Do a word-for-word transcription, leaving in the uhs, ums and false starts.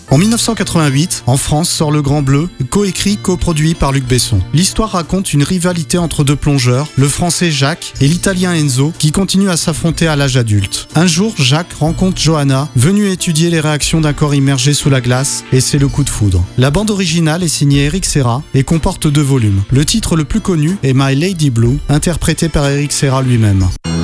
En dix-neuf cent quatre-vingt-huit, en France sort Le Grand Bleu, coécrit, coproduit par Luc Besson. L'histoire raconte une rivalité entre deux plongeurs, le français Jacques et l'italien Enzo, qui continuent à s'affronter à l'âge adulte. Un jour, Jacques rencontre Johanna, venue étudier les réactions d'un corps immergé sous la glace, et c'est le coup de foudre. La bande originale est signée Eric Serra et comporte deux volumes. Le titre le plus connu est My Lady Blue, interprété par Eric Serra lui-même.